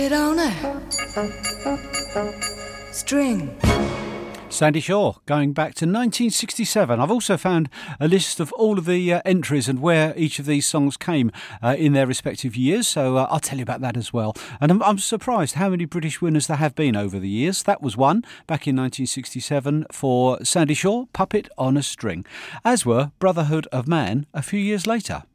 It on a string. Sandy Shaw, going back to 1967. I've also found a list of all of the entries and where each of these songs came in their respective years, so I'll tell you about that as well. And I'm surprised how many British winners there have been over the years. That was one back in 1967 for Sandy Shaw, Puppet on a String, as were Brotherhood of Man a few years later.